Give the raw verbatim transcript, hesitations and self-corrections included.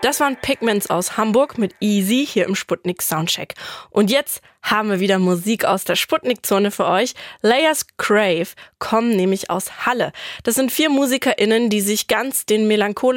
Das waren Pigments aus Hamburg mit Easy hier im Sputnik Soundcheck. Und jetzt haben wir wieder Musik aus der Sputnik-Zone für euch. Layers Crave kommen nämlich aus Halle. Das sind vier MusikerInnen, die sich ganz den melancholischen